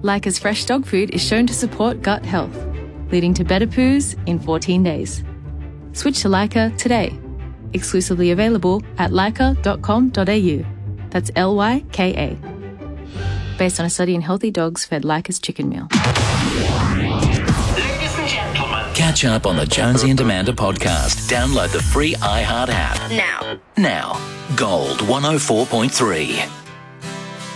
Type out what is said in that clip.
Leica's fresh dog food is shown to support gut health, leading to better poos in 14 days. Switch to Leica today. Exclusively available at leica.com.au. That's Lyka. Based on a study in healthy dogs fed Leica's chicken meal. Ladies and gentlemen. Catch up on the Jonesy and Amanda podcast. Download the free iHeart app. Now. Gold 104.3.